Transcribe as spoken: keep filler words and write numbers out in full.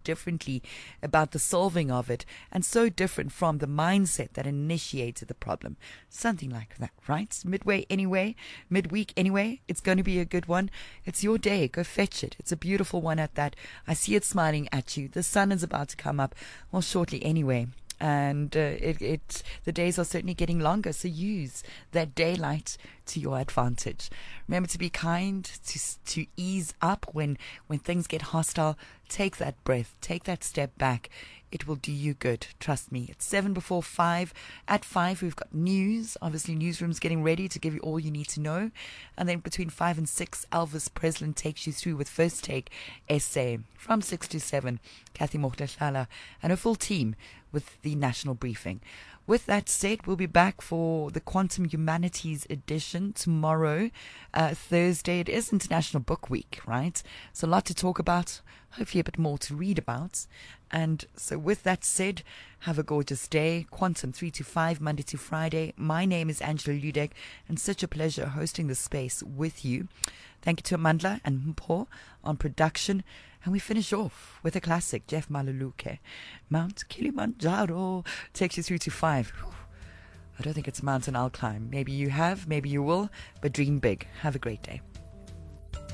differently about the solving of it, and so different from the mindset that initiated the problem. Something like that, right? Midway anyway, midweek anyway, it's going to be a good one. It's your day. Go fetch it. It's a beautiful one at that. I see it smiling at you. The sun is about to come up, well, shortly anyway. And uh, it, it the days are certainly getting longer, so use that daylight to your advantage. Remember to be kind, to to ease up when when things get hostile. Take that breath, take that step back. It will do you good, trust me. It's seven before five. At five, we've got news. Obviously, Newsroom's getting ready to give you all you need to know. And then between five and six, Elvis Preslin takes you through with First Take Essay. From six to seven, Kathy Mohlala and a full team with the national briefing. With that said, we'll be back for the Quantum Humanities edition tomorrow, uh, Thursday. It is International Book Week, right? So a lot to talk about, hopefully a bit more to read about. And so with that said, have a gorgeous day. Quantum three to five, Monday to Friday. My name is Angela Ludek, and such a pleasure hosting the space with you. Thank you to Amandla and Mpo on production. And we finish off with a classic, Jeff Maluluke. Mount Kilimanjaro takes you through to five. Whew. I don't think it's a mountain I'll climb. Maybe you have, maybe you will, but dream big. Have a great day.